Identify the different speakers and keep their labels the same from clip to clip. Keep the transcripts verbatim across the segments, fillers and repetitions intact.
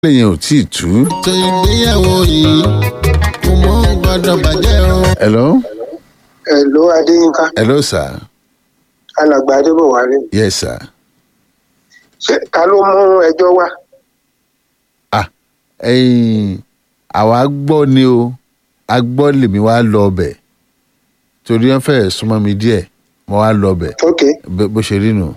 Speaker 1: lẹ́yìn ò tí ì tú.
Speaker 2: tó ìgbéyàwó yìí kò mọ gbọ́dọ̀ bàjẹ́ o.
Speaker 1: hello.
Speaker 3: Hello Adéyínká.
Speaker 1: hello sir.
Speaker 3: alàgbà Adébọ̀wálé.
Speaker 1: yes sir.
Speaker 3: ṣé ta ló mú ẹjọ́ wá?
Speaker 1: ah ẹyin àwa gbọ́ ni o a gbọ́ lèmi wá lọ ọbẹ̀ torí wọ́n fẹ́ súnmọ́ mi díẹ̀ mo wá lọ ọbẹ̀
Speaker 3: ok
Speaker 1: bó ṣe rí nù.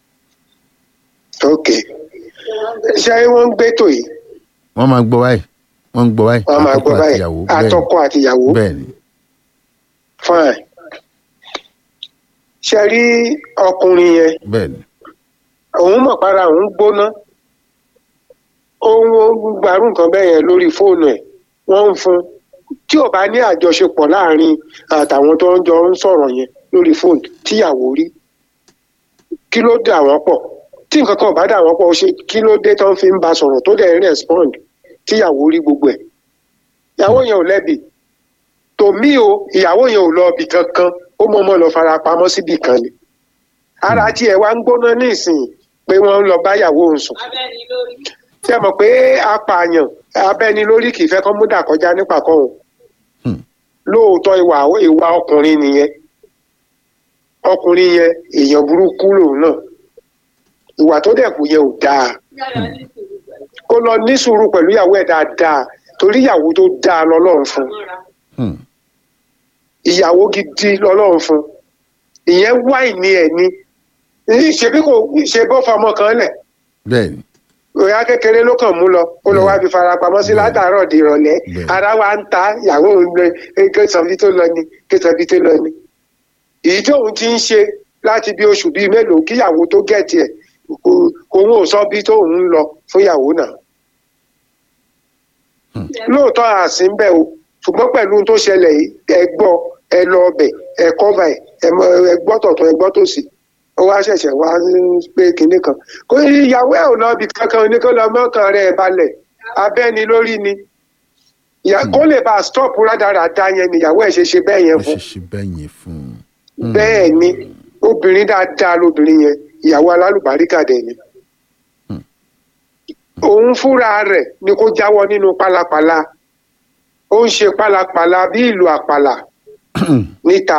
Speaker 3: ok ṣé wọ́n ń gbé tò yìí?
Speaker 1: wọ́n máa gbọ́ báyìí wọ́n ń gbọ́ báyìí
Speaker 3: wọ́n máa gbọ́ báyìí
Speaker 1: àtìyàwó bẹ́ẹ̀
Speaker 3: àtọkọ àtìyàwó.
Speaker 1: bẹ́ẹ̀ ni.
Speaker 3: fine. ṣe rí ọkùnrin yẹn
Speaker 1: bẹ́ẹ̀ ni.
Speaker 3: òun mọ̀ para òun gbóná òun gbàrú nǹkan bẹ́ẹ̀ yẹn lórí fóònù ẹ̀ wọ́n ń fún tí ò bá ní àjọṣepọ̀ láàrin àtàwọn tó ń jọ ń sọ̀rọ̀ yẹn lórí fóònù tíyàwó rí kí ló dà wọ́n pọ̀ tí nǹkan kan ò bá dà wọ́n pọ̀ ó ṣe kí ló dé tó ń fi ń bá sọ̀rọ̀ tó dẹ̀ ń respond tíyàwó rí gbogbo ẹ̀ ìyàwó yẹn ò lẹ́bi tòmí o ìyàwó yẹn ò lọ ibì kankan ó mọ̀ọ́mọ̀ lọ fara pamọ́ síbì kan ni ara tiẹ̀ wá ń gbóná nísìnyí pé wọ́n ń lọ báyàwó òun sùn ṣe mọ̀ pé apààyàn abẹ́ni lórí kì í fẹ́ kọ́ múdà kọjá nípa kan o lóòótọ́ ìwà ìwà ọkùnrin nìyẹn ọkùnrin yẹn èèyàn burúkú lòun náà ìwà tó dẹ̀ kù yẹn ò dáa kó lọ ní sùúrù pẹ̀lú ìyàwó ẹ̀ dáadáa torí ìyàwó tó dáa lọ́lọ́run fún ìyàwó gidi lọ́lọ́run fún ìyẹn wáìnì ẹ̀ ni ṣebí kò ṣe bó fọmọ kan lẹ̀
Speaker 1: bẹ́ẹ̀ni.
Speaker 3: òyà kékeré ló kàn mú lọ ó lọ wá fi farapamọ́ sí látàárọ̀ di ìrọ̀lẹ́ ara wa ń ta ìyàwó òun lọ kéṣọbí tó lọ ni kéṣọbí tó lọ ni èyí tí òun ti ń ṣe láti bí oṣù bíi mélòó kíyàwó tó gẹ̀ẹ́tì ẹ̀ òun ò sọ bí tóun ń lọ fún ìyàwó náà lóòótọ́ àsìn ń bẹ̀ o ṣùgbọ́n pẹ̀lú tó ṣẹlẹ̀ yìí ẹ gbọ́ ẹ lọ ọbẹ̀ ẹ kọ́va ẹ ẹ gbọ́ tọ̀tún ẹ gbọ́ tòsì ó wá ṣẹ̀ṣẹ̀ wá pé kinní kan kó ìyàwó ẹ̀ ò lọ ibì kankan ní kó lọ mọ́kàn rẹ̀ balẹ̀ abẹ́ni lórí ni kó lè bá a stop rádaràda yẹn níyàwó ẹ̀ ṣe ṣe bẹ́ẹ̀ yẹn fún.
Speaker 1: ṣe ṣe bẹ́ẹ̀ yẹn fún.
Speaker 3: bẹ́ẹ̀ ni obìnrin dáadáa lobìnrin yẹn ìyàwó alálùbáríkà dẹ̀ ni. òun fúnra rẹ̀ ni kó jáwọ́ nínú pálapàla ó ń ṣe pálapàla bí ìlú àpàlà níta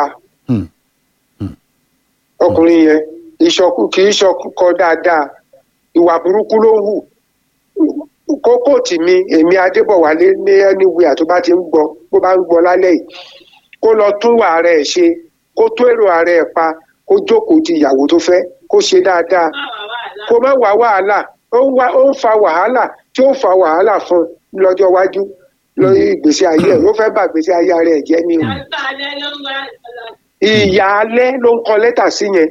Speaker 3: ọkùnrin yẹn ìṣọkù kì í ṣọkọ dáadáa ìwà burúkú ló ń hù kókó tì mí èmi Adébọ̀wálé ní anywhere tó bá ti ń gbọ́ bó bá ń gbọ́ lálẹ́ yìí kó lọ tún wà rẹ̀ ṣe kó tó èrò ààrẹ ẹ̀ pa kó jókòó ti ìyàwó tó fẹ́ kó ṣe dáadáa kó má wá wàhálà ó ń fa wàhálà tí ó fa wàhálà fún lọ́jọ́ iwájú lórí ìgbésí ayé ẹ̀ ló fẹ́ bà ìgbésí ayé rẹ̀ jẹ́ ní o ìyá alẹ́ ló ń kọ lẹ́tà sí yẹn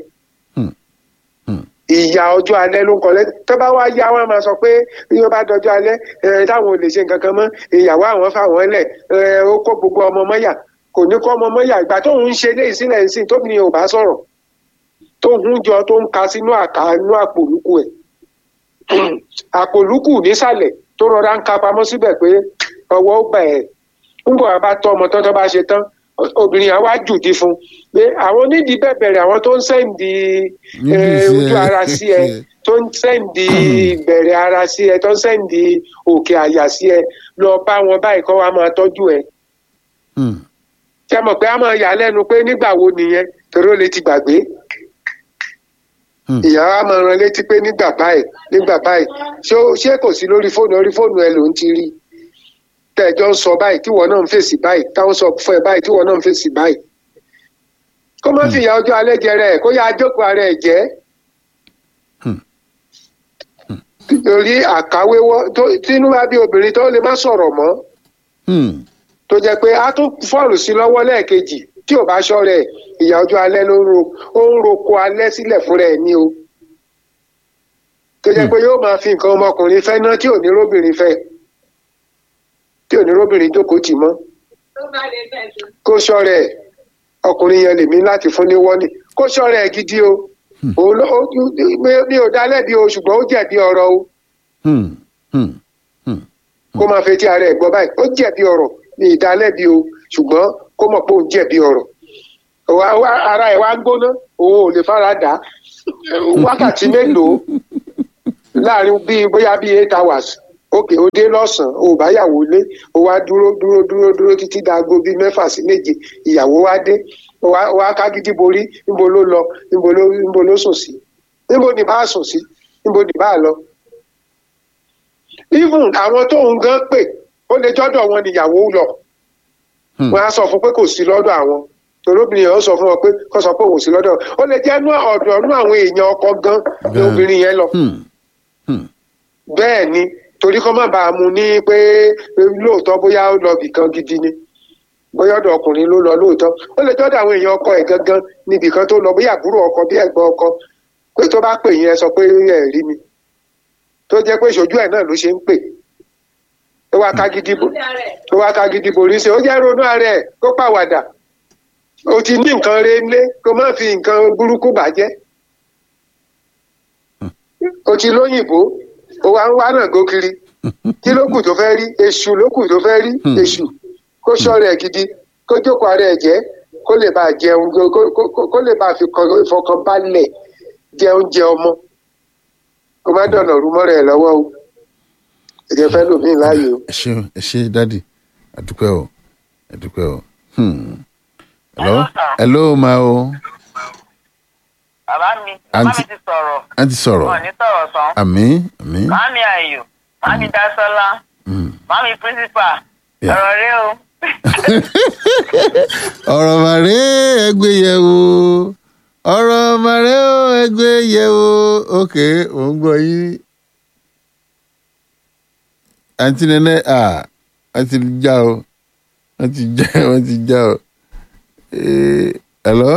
Speaker 3: ìyá ọjọ́ alẹ́ ló ń kọ lẹ́tà tó bá wá yá wọn máa sọ pé bí wọ́n bá dọjọ́ alẹ́ táwọn ò lè ṣe nǹkan kan mọ́ ìyàwó àwọn fáwọn lẹ̀ ó kó gbogbo ọmọ mọ́yà kò ní kó ọmọ mọ́yà ìgbà tó ń ṣe lé ìsílẹ̀ ìsìn tóbi ni ò bá sọ̀rọ̀ tó ń jọ tó ń ka sínú àká inú àpòlùkù ẹ̀ àpòlùkù nísàlẹ̀ tó rọra ń ka pamọ́ síbẹ̀ pé ọwọ́ ó bà ẹ̀ ń bọ̀ bá tọ́ ọmọ tán tó bá ṣe tán obìnrin àwa jùdí fún pé àwọn onídìí bẹ̀bẹ̀rẹ̀ àwọn tó ń sẹ́ǹdì ojú ara sí ẹ tó ń sẹ́ǹdì ìbẹ̀rẹ̀ ara sí ẹ tó ń sẹ́ǹdì òkè àyà sí ẹ lọ bá wọn báyìí kọ́ wa máa tọ́jú ẹ. ṣé mọ̀ pé a máa yà lẹ́nu pé nígbà wo nìyẹn torí ó lè ti gbàgbé ìyá wa máa rán létí pé nígbà báyìí nígbà báyìí ṣé kò sí lórí fóònù orí fóònù ẹ ló ń ti rí tẹjọ ń sọ báyìí tíwọ náà ń fèsì báyìí táwọn sọ fún ẹ báyìí tíwọ náà ń fèsì báyìí kó má fi ìyà ọjọ́ alẹ́ jẹrẹ ẹ kó yá ajókòó ara ẹ jẹ torí àkáwéwọ tínú bá bí obìnrin tó lè má sọ̀rọ̀ mọ́ tó jẹ́ pé a tún fọ́ọ̀lù sí lọ́wọ́ lẹ́ẹ̀kejì tí ò bá ṣọ́rẹ̀ ìyà ọjọ́ alẹ́ ló ń ro ó ń roko alẹ́ sílẹ̀ fúnra ẹ̀ ní o tó jẹ́ pé yóò máa fi nǹkan ọmọkùnrin fẹ́ náà tí ò ní róbìnrin fẹ́ tí oníròbìnrin jókòó tì mọ́ kó ṣọ́rẹ́ ẹ̀ ọkùnrin yẹn lèmi láti fún ní wọ́nì kó ṣọ́rẹ́ ẹ̀ gidi o mi ò dá lẹ́bi o ṣùgbọ́n ó jẹ̀bi ọ̀rọ̀ o kó máa fetí ara ẹ̀ gbọ́ báyìí ó jẹ̀bi ọ̀rọ̀ mi ì dá lẹ́bi o ṣùgbọ́n kó mọ̀ pé òun jẹ̀bi ọ̀rọ̀ ara ẹ̀ wá ń gbóná òun ò lè fara dà wákàtí mélòó láàrin bíi bóyá bíi eight hours òkè ó dé lọ́sàn-án ò bá yàwó lé ó wá dúró dúró dúró dúró títí dáago bíi mẹ́fà sí méje ìyàwó wá dé ó wá ó wá ká gidi borí níbo ló lọ níbo ló níbo ló sùn sí níbo ni bá sùn sí níbo ni bá lọ. even àwọn tó ń gan pè ó lè jọ́dọ̀ wọn níyàwó lọ wọn á sọ fún pé kò sí lọ́dọ̀ àwọn torobìnrin yẹn ó sọ fún wọn pé kó sọ pé kò sí lọ́dọ̀ ó lè jẹ́ ọ̀dọ̀ ọ̀nù àwọn èèyàn ọkọ gan ni obìnrin yẹn lọ. bẹ́ẹ̀ ni torí kó má bàa mu ní pé lóòótọ́ bóyá ó lọ bìkan gidi ni bóyá ọ̀dọ̀ ọkùnrin ló lọ lóòótọ́ ó lè jọ́dọ̀ àwọn èèyàn ọkọ ẹ̀ gangan níbìkan tó lọ bóyá àbúrò ọkọ bí ẹ̀gbọ́n ọkọ pé tó bá pè yẹn sọ pé ẹ̀ rí mi tó jẹ́ pé ìṣojú ẹ̀ náà ló ṣe ń pè ó wá ká gidi bo ó wá ká gidi borí ṣe ó jẹ́ ronú ara ẹ̀ kó pàwàdà o ti ní nǹkan rẹ̀ ńlé kó má fi nǹkan burúkú bàjẹ́ o ti lóyìnbó o wá ń wá náà gókiri kí ló kù tó fẹ́ rí èṣù ló kù tó fẹ́ rí èṣù kó ṣọ́ra ẹ̀ gidi kó jókòó ara ẹ̀ jẹ́ kó lè bá jẹun kó lè bá fi ìfọkànbalẹ̀ jẹ oúnjẹ ọmọ kó má dọ̀nà rúmọ́ rẹ̀ lọ́wọ́ o ẹ̀jẹ̀ fẹ́ lòmí láàyè o.
Speaker 1: ẹ ṣe ẹ ṣe dádì àdúpẹ́ o àdúpẹ́ o. hello hello ma o.
Speaker 4: bàbá mi bàbá mi ti sọ̀rọ̀.
Speaker 1: a ti sọ̀rọ̀.
Speaker 4: wọn ò ní sọ̀rọ̀ tán.
Speaker 1: àmín àmín.
Speaker 4: màámi ayò màámi dasọ́lá màámi principal ọ̀rọ̀ rẹ o.
Speaker 1: ọ̀rọ̀ màrè ẹgbẹ́ yẹ̀ wò ọ̀rọ̀ màrè ẹgbẹ́ yẹ̀ wò ok ò ń gbọ́ yín. àǹtí nẹ́nẹ́ à wọ́n ti já o wọ́n ti já wọ́n ti já o. hello.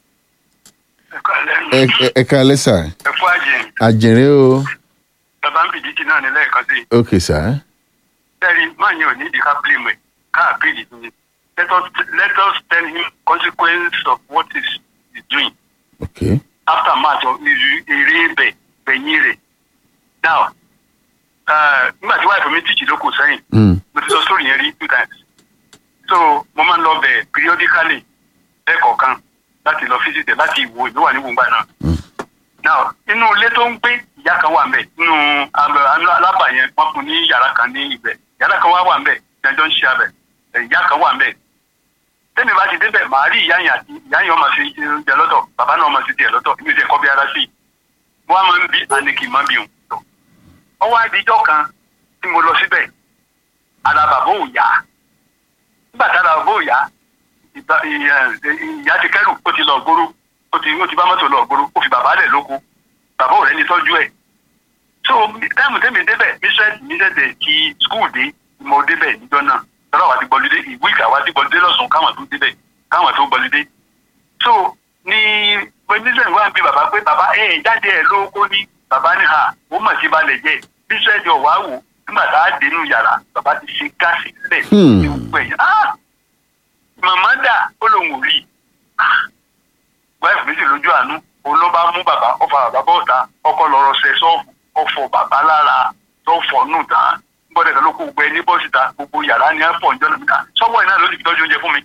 Speaker 1: ẹ kálẹ́ sà.
Speaker 5: ẹ fún àjẹ.
Speaker 1: àjẹrẹ o.
Speaker 5: bàbá ń bìjì náà ní lẹ́ẹ̀kan sí.
Speaker 1: ok sà.
Speaker 5: sẹ́ẹ̀rì máa yàn ní ìdíkà blame ẹ̀ káà péjì tó ní. let us let us tell him consequence of what is he doing.
Speaker 1: okay.
Speaker 5: after match of eré bẹ̀ bẹ̀yìn rẹ̀. now nígbà tí wáìfù mi tíjì ló kù sẹ́yìn mo ti sọ sórí yẹn rí two times so mo máa ń lọ bẹ̀ periodically lẹ́ẹ̀kọ̀ọ̀kan láti lọ fíṣítẹ̀ láti ìwò ìlú wà ní gbòǹgbà náà. now inú ilé tó ń gbé ìyá kan wà ńbẹ̀ nínú alábà yẹn wọ́n fún ní yàrá kan ní ibẹ̀ yàrá kan wá wà ńbẹ̀ ìdájọ́ ń ṣe abẹ̀ ìyá kan wà ńbẹ̀ tẹ́mi bá ti débẹ̀ màá rí ìyá yẹn àti ìyá yẹn ọmọ sí jẹ lọ́tọ̀ bàbá náà ọmọ sí jẹ lọ́tọ̀ ibi ìṣe ẹ̀kọ́ bí ara sí i wọ́n á máa ń bí àníkì máa bí òun ọwọ́ àdìjọ́ kan tí mo lọ síbẹ̀ ara bàbá ò yá nígbà tí ara bàbá ò yá ìyá ti kẹ́rù ó ti lọ gbóró ó ti ó ti bá mọ́tò lọ gbóró ó fi bàbá lẹ̀ lóko bàbá ò rẹ́ ní tọ́jú ẹ̀ so táìmù tẹ́mi débẹ̀ mísẹ́ẹ̀tì mísẹ́ẹ̀tì ti skul dé mo débẹ̀ níjọ́ náà lọ́dọ̀ wa ti gbọ́lídé ìwé ìkàwá ti gbọ́lídé lọ́sùn káwọn tó débẹ̀ káwọn tó gbọ́lídé so ní mísẹ́ẹ̀tì wà ń bí bàbá pé bàbá ẹ̀ jáde ẹ̀ lóko ní bàbá ní ha ó mà ti balẹ̀ jẹ́ bísẹ́ẹ̀dì ọ̀wá wò nígbà tá a dé inú yàrá bàbá ti ṣe gáàsì lẹ̀ ní gbogbo ẹ̀yìn màmá dà ó lòun ò rí wáìfù mi sì lójú àánú òun ló bá mú bàbá ọfà bàbá bọ́ọ̀ta ọkọ lọ́rọ̀ ṣe sọ́ọ̀fù ọfọ̀ bàbá lára tó fọ̀ nù tán gbọ́dọ̀ kan ló kó gbẹ ní bọ́sìta gbogbo yàrá ni ẹ̀ pọ̀ ń jọ́nà níta sọ́wọ́ iná ló ti fi tọ́jú oúnjẹ fún mi.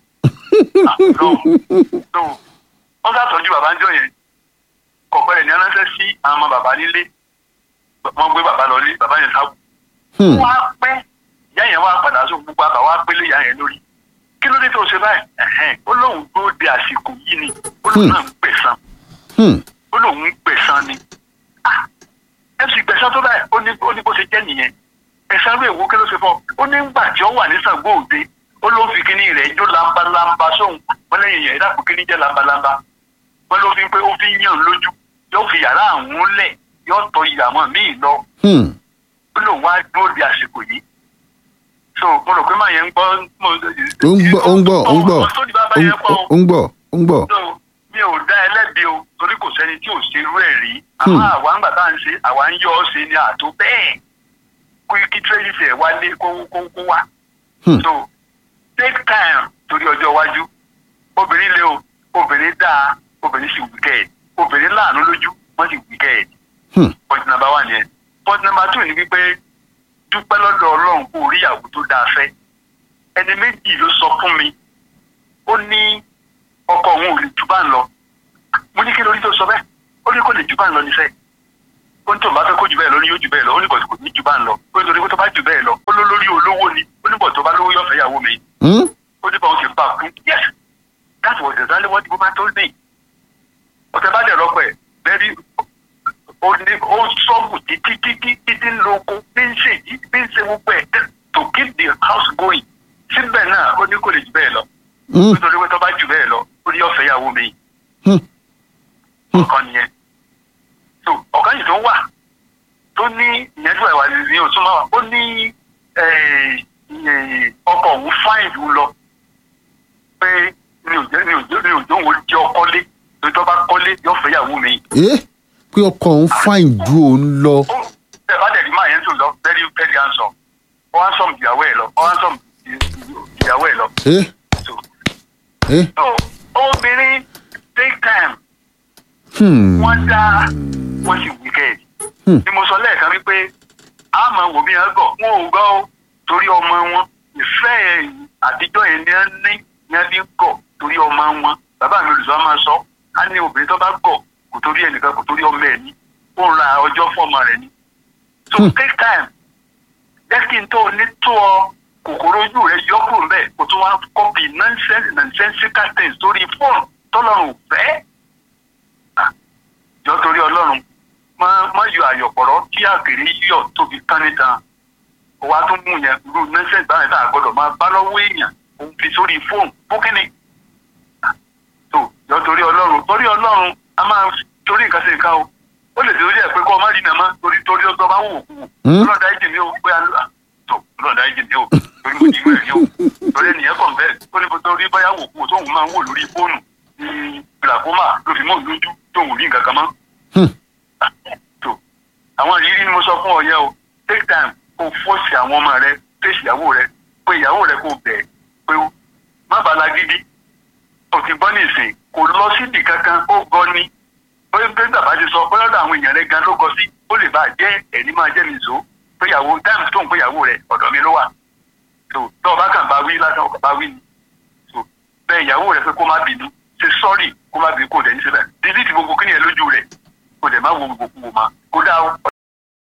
Speaker 5: wọ́n sá tọ́jú bàbá ń jọ yẹn kọ̀pẹ́rẹ́ ní aláǹsẹ̀ sí àwọn ọmọ bàbá nílé wọ́n gbé bàbá lọ lé bàbá yẹn sáwù. wọ́n á pẹ́ ìyá yẹn wá padà sóò gbogbo àbá wá pélé ìyá yẹn lórí. kí ló dé tó ṣe báyìí? ó lóun tó de àsìkò yìí ni ó lóun náà ń gbẹ̀san. ó lóun ń gbẹ̀san ni. ẹ sì gbẹ̀san tó báyìí ó ní ó ní bó ṣe jẹ́ nìyẹn. ẹ̀san rẹ̀ wo kí ló ṣe fọ́? ó ní gbà tí ó wà ní Ṣàngó Òde ó ló fi kíní rẹ̀ jó lambalamba sóhun wọ́n lẹ́yìn yẹn ìdáàbò kíní jẹ́ lambalamba wọ́n ló fi pé ó fi yàn lójú yóò fi yàrá àwọn lẹ̀ yóò tọ ìyàmọ míì lọ. ó lóun wá dúró di àsìkò yìí. so mo rò pé máa yẹn ń gbọ́.
Speaker 1: ó ń gbọ́ ó ń gbọ́ ó ń gbọ́ ó ń gbọ́ ó ń gbọ́.
Speaker 5: mi ò dá ẹlẹ́bi o torí kò sẹ́ni tí ò ṣe irú ẹ̀ rí. àmọ́ àwa ń gbà tá à ń ṣe àwa ń yọ ọ́ ṣe ni àtó bẹ́ẹ̀ kó kí tírẹ́sì ẹ̀ wálé kó kó wá. so take time torí ọjọ́ iwájú obìnrin lé o obìnrin dáa obìnrin sì wíkẹ́ẹ̀dì obìnrin láàánú lójú wọ́n sì wíkẹ́ẹ̀dì. point number one yẹn point number two ni wípé dúpẹ́ lọ́dọ̀ Ọlọ́run kó rí ìyàwó tó dáa fẹ́ ẹni méjì ló sọ fún mi ó ní ọkọ òun ò lè jù bá ń lọ mo ní kí lórí tó sọ bẹ́ẹ̀ ó ní kó lè jù bá ń lọ nífẹ̀ẹ́ ó ní tó bá fẹ́ kó jù bẹ́ẹ̀ lọ ní yóò jù bẹ́ẹ̀ lọ ó ní bọ̀ kò ní jù bá ń lọ ó ní torí pé tó bá jù bẹ́ẹ̀ lọ ó ló lórí olówó ni ó ní bọ̀ tó bá lówó yóò fẹ́ yàwó mi ó ní bọ̀ ó ti bá a kú yes that was exactly what the woman told me ọ̀tẹ̀ bá dẹ̀ lọ́pẹ̀ bẹ́ẹ̀ni ó ní ó sọ́ọ̀bù títí títí títí ń lo oko bí ń ṣe yìí bí ń ṣe gbogbo ẹ̀ to keep the house going síbẹ̀ náà ó ní kò lè jù bẹ́ẹ̀ lọ nítorí pé tó bá jù bẹ́ẹ̀ lọ ó ní yóò fẹ́ yàwó mi ọ̀kan nìyẹn so ọ̀kan yìí tó wà tó ní ìyẹn tó ẹ̀wà ní òtúnmọ́ wa ó ní ọkọ̀ òun fáìn jù lọ pé ní òjò ní òjò ní òjò òun jẹ́ ọkọ́lé tó tó bá kọ́lé yóò fẹ́ yàwó mi.
Speaker 1: ẹ pé ọkọ̀ òun fáìn ju òun lọ.
Speaker 5: ó ẹ bá dẹ̀ ní máa yẹn tó lọ very very handsome ó handsome ìyàwó ẹ̀ lọ ó handsome ìyàwó ẹ̀ lọ. obìnrin take time wọ́n dá wọ́n sì wicked. ni mo sọ lẹ́ẹ̀kan wípé a máa wò bí yẹn gọ̀ wọn ò gbọ́ ó torí ọmọ wọn ìfẹ́ àtijọ́ yẹn ní ẹ́ ní yẹn bí gọ̀ torí ọmọ wọn bàbá mi olùsọ máa sọ á ní obìnrin tó bá gọ̀ kò torí ẹnìkan kò torí ọmọ ẹ̀ ní ó ń ra ọjọ́ fọ́ọ̀mù rẹ̀ ní. so take time jẹ́ kí n tó ní tó ọ kòkòrò ojú rẹ̀ yọ kúrò bẹ́ẹ̀ kò tún wá kọ́pì nonsense nonsensical things sórí fóònù tọ́lọ́run fẹ́ jọ torí ọlọ́run má yọ àyọ̀pọ̀rọ̀ tí àkèrè yíyọ̀ tóbi kán níta wa tó mú yẹn irú nonsense báyìí tá a gbọ́dọ̀ máa bá lọ́wọ́ èèyàn òun fi sórí fóònù fúnkínní tó jọ torí ọlọ́run torí ọlọ́run a máa torí nǹkan sí nǹkan o ó lè torí ẹ̀ pé kọ́ ọ má rí nàmá torí torí ọgbọ́n bá wò ó kú ọlọ́dà ìjì mi ò pé tó ọlọ́dà ìjì mi ò torí mo ti gbẹ̀rẹ̀ yóò torí ẹnìyẹn kàn bẹ́ẹ̀ tó ní torí báyà wò kú tóun máa ń wò lórí fóònù ní glaucoma ló fi mọ́ lójú tóun rí nǹkan kan mọ́. tó àwọn ìrírí ni mo sọ fún ọ yẹ o take time kó fọ́ọ̀sì àwọn ọmọ rẹ fèsì ìyàwó rẹ pé ìyàwó rẹ kò bẹ̀ pé má bàa lágídí o ti gbọ́ nísìn kò lọ sídìí kankan ó gọ ni bóyá pé bàbá ti sọ bóyá ọ̀dọ̀ àwọn èèyàn rẹ gan ló gọ sí ó lè bá jẹ́ ẹ̀ní máa jẹ́ nìṣó pé ìyàwó táìmù tó ń pé ìyàwó rẹ ọ̀dọ̀ mi ló wà tó tó ọba kan bá wí lásán ọkọ̀ bá wí ni tó bẹ́ẹ̀ ìyàwó rẹ pé kó má bínú ṣe sọ́ọ̀rì kó má bínú kó dẹ̀ ní síbẹ̀ dídí ti gbogbo kí ni ẹ lójú rẹ̀ kó dẹ̀ má wo gbogbo kó má kó dá